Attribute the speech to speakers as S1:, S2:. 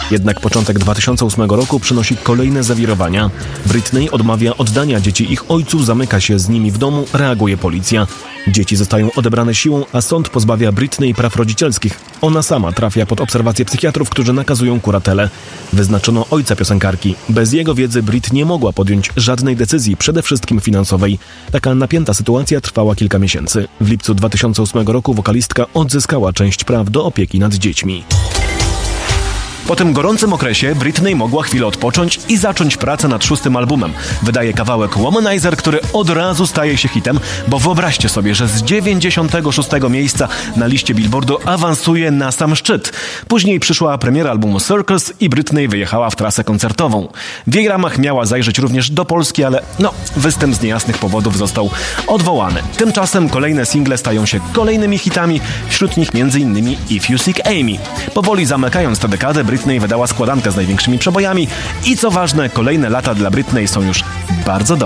S1: Jednak początek 2008 roku przynosi kolejne zawirowania. Britney odmawia oddania dzieci ich ojcu, zamyka się z nimi w domu, reaguje policja. Dzieci zostają odebrane siłą, a sąd pozbawia Britney praw rodzicielskich. Ona sama trafia pod obserwację psychiatrów, którzy nakazują kuratelę. Wyznaczono ojca piosenkarki. Bez jego wiedzy Brit nie mogła podjąć żadnej decyzji, przede wszystkim finansowej. Taka napięta sytuacja trwała kilka miesięcy. W lipcu 2008 roku wokalistka odzyskała część praw do opieki nad dziećmi. Po tym gorącym okresie Britney mogła chwilę odpocząć i zacząć pracę nad 6. albumem. Wydaje kawałek Womanizer, który od razu staje się hitem, bo wyobraźcie sobie, że z 96 miejsca na liście Billboardu awansuje na sam szczyt. Później przyszła premiera albumu Circus i Britney wyjechała w trasę koncertową. W jej ramach miała zajrzeć również do Polski, ale występ z niejasnych powodów został odwołany. Tymczasem kolejne single stają się kolejnymi hitami, wśród nich m.in. If You Seek Amy. Powoli zamykając tę dekadę, Britney wydała składankę z największymi przebojami i co ważne, kolejne lata dla Britney są już bardzo dobre.